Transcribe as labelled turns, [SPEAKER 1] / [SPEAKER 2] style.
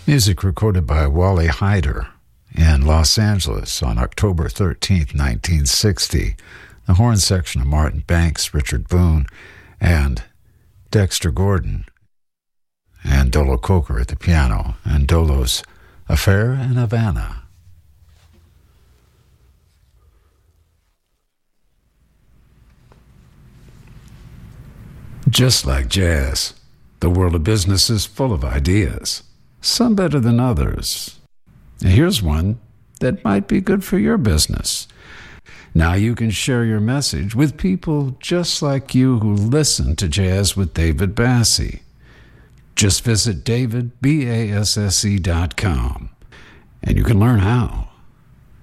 [SPEAKER 1] Music recorded by Wally Heider in Los Angeles on October 13th, 1960. The horn section of Martin Banks, Richard Boone, and Dexter Gordon, and Dolo Coker at the piano, and Dolo's Affair in Havana. Just like jazz, the world of business is full of ideas, some better than others. Here's one that might be good for your business. Now you can share your message with people just like you who listen to Jazz with David Basse. Just visit davidbasse.com and you can learn how.